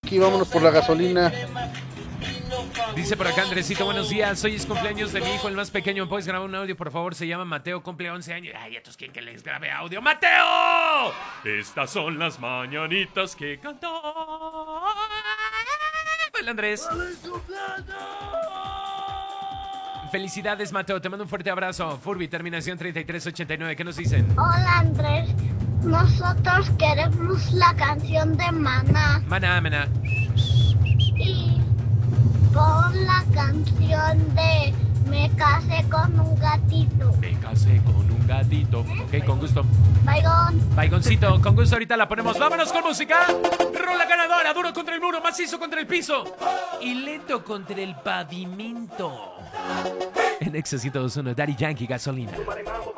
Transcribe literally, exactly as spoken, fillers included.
aquí, vámonos por la gasolina. Dice por acá Andresito, buenos días. Hoy es cumpleaños de mi hijo, el más pequeño. ¿Me puedes grabar un audio, por favor? Se llama Mateo, cumple once años. Ay, ¿estos quién que les grabe audio? ¡Mateo! Estas son las mañanitas que cantó el Andrés. Felicidades, Mateo. Te mando un fuerte abrazo. Furby, terminación treinta y tres ochenta y nueve. ¿Qué nos dicen? Hola, Andrés. Nosotros queremos la canción de Maná. Maná, maná. Y pon la canción de Me casé con un gatito. Me casé con un gatito. Ok, con gusto. Baigón. Baigoncito, con gusto ahorita la ponemos. ¡Vámonos con música! Rola ganadora, duro contra el muro, macizo contra el piso y lento contra el pavimento. En Éxito dos uno, Daddy Yankee, Gasolina.